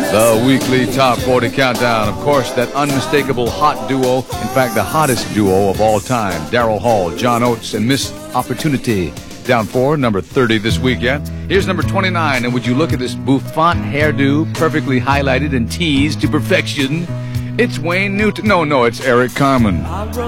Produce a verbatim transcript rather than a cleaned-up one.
The weekly Top forty Countdown. Of course, that unmistakable hot duo. In fact, the hottest duo of all time. Daryl Hall, John Oates, and Miss Opportunity. Down four, number thirty this weekend. Here's number twenty-nine, and would you look at this bouffant hairdo, perfectly highlighted and teased to perfection? It's Wayne Newton. No, no, it's Eric Carmen.